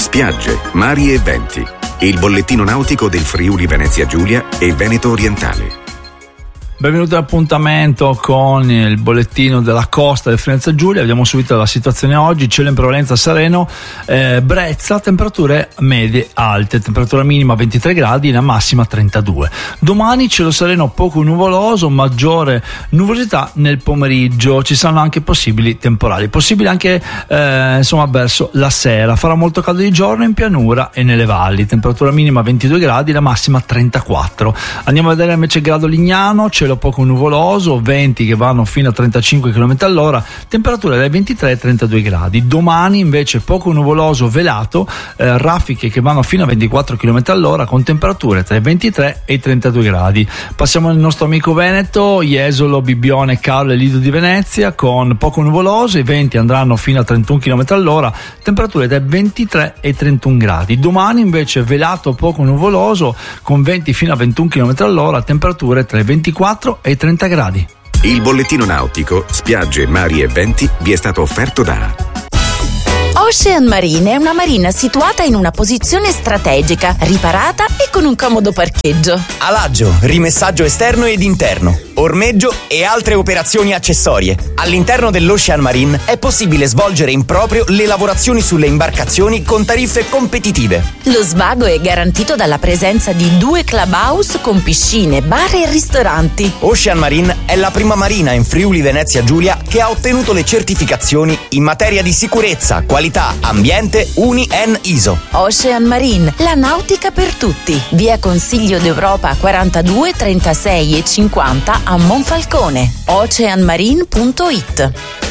spiagge, mari e venti. Il bollettino nautico del Friuli Venezia Giulia e Veneto Orientale. Benvenuti all'appuntamento con il bollettino della costa del Venezia Giulia. Vediamo subito la situazione oggi. Cielo in prevalenza sereno, brezza, temperature medie alte, temperatura minima 23 gradi, la massima 32. Domani cielo sereno poco nuvoloso, maggiore nuvolosità nel pomeriggio, ci saranno anche possibili temporali, possibili anche verso la sera. Farà molto caldo di giorno in pianura e nelle valli, temperatura minima 22 gradi, la massima 34. Andiamo a vedere invece il grado Lignano, cielo poco nuvoloso, venti che vanno fino a 35 km all'ora, temperature dai 23 ai 32 gradi. Domani invece poco nuvoloso, velato, raffiche che vanno fino a 24 km all'ora con temperature tra i 23 e i 32 gradi. Passiamo al nostro amico Veneto, Jesolo, Bibbione, Carlo e Lido di Venezia, con poco nuvoloso, i venti andranno fino a 31 km all'ora, temperature dai 23 e 31 gradi. Domani invece velato poco nuvoloso con venti fino a 21 km all'ora, temperature tra i 24 e i 30 gradi. Il bollettino nautico, spiagge, mari e venti vi è stato offerto da Ocean Marine è una marina situata in una posizione strategica, riparata e con un comodo parcheggio. Alaggio, rimessaggio esterno ed interno, ormeggio e altre operazioni accessorie. All'interno dell'Ocean Marine è possibile svolgere in proprio le lavorazioni sulle imbarcazioni con tariffe competitive. Lo svago è garantito dalla presenza di 2 clubhouse con piscine, bar e ristoranti. Ocean Marine è la prima marina in Friuli Venezia Giulia che ha ottenuto le certificazioni in materia di sicurezza, qualità, ambiente UNI-EN ISO. Ocean Marine, la nautica per tutti. Via Consiglio d'Europa 42, 36 e 50 a Monfalcone. oceanmarine.it.